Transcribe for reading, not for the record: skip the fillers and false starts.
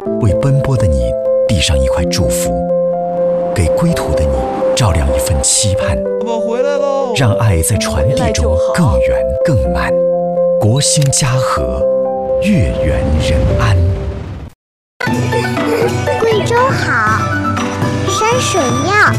为奔波的你递上一块祝福，给归途的你照亮一份期盼。 我回来喽！ 让爱在传递中更远更满，国兴家和，月圆人安。 贵州好，山水妙。